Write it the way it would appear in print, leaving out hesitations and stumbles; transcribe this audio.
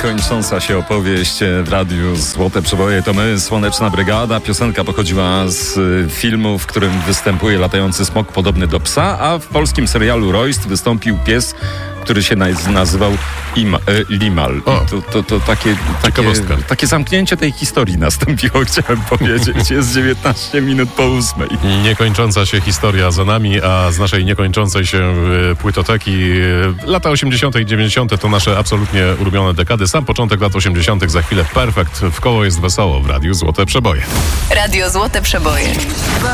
Niekończąca się opowieść w radiu Złote Przeboje. To my, Słoneczna Brygada. Piosenka pochodziła z filmu, w którym występuje latający smok podobny do psa, a w polskim serialu Royst wystąpił pies, który się nazywał Limal. To takie zamknięcie tej historii nastąpiło, chciałem powiedzieć. Jest 19 minut po 8. Niekończąca się historia za nami, a z naszej niekończącej się płytoteki lata 80. i 90. to nasze absolutnie ulubione dekady. Sam początek lat 80. za chwilę perfekt. W koło jest wesoło w Radiu Złote Przeboje. Radio Złote Przeboje.